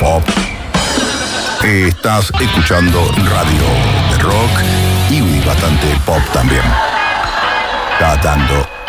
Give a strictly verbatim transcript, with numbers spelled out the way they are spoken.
pop. Estás escuchando radio de rock y bastante pop también. Cada tanto.